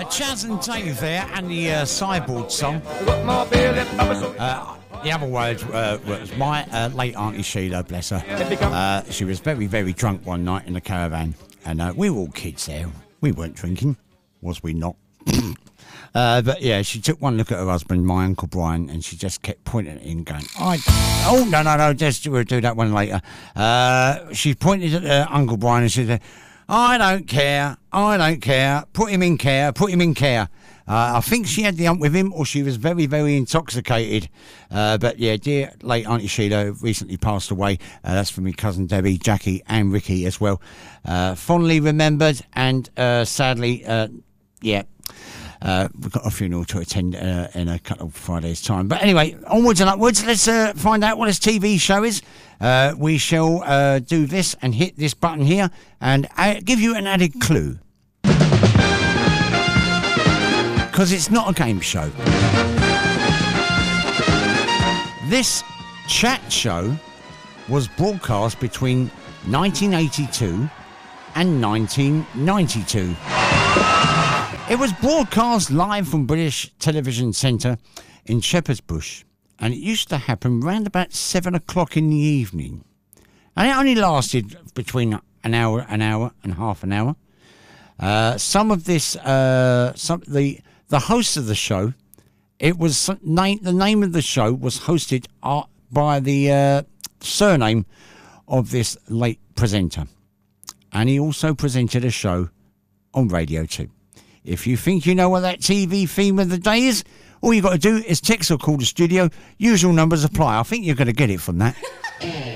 Chaz and Dave there, and the Cyborg song. The other words was my late Auntie Sheila, bless her. She was very, very drunk one night in the caravan, and we were all kids there. We weren't drinking, was we not? But yeah, she took one look at her husband, my Uncle Brian, and she just kept pointing at him, going, "Oh no, just we'll do that one later." She pointed at Uncle Brian and she said, I don't care. Put him in care. I think she had the hump with him, or she was very, very intoxicated. But yeah, dear late Auntie Sheila recently passed away. That's for me cousin Debbie, Jackie, and Ricky as well. Fondly remembered, and sadly, yeah. We've got a funeral to attend in a couple of Fridays' time. But anyway, onwards and upwards. Let's find out what this TV show is. We shall do this and hit this button here and give you an added clue. Because it's not a game show. This chat show was broadcast between 1982 and 1992. It was broadcast live from British Television Centre in Shepherd's Bush, and it used to happen round about 7 o'clock in the evening. And it only lasted between an hour and half an hour. Some of this, the host of the show, it was the name of the show was hosted by the surname of this late presenter, and he also presented a show on Radio 2. If you think you know what that TV theme of the day is, all you got to do is text or call the studio. Usual numbers apply. I think you're going to get it from that.